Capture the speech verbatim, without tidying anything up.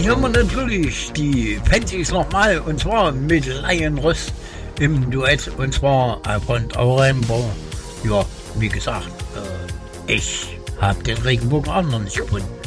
hören wir natürlich die Fancies nochmal und zwar mit Lion Ross im Duett und zwar von Rainbow. Ja, wie gesagt, äh, ich habe den Regenbogen auch noch nicht gefunden.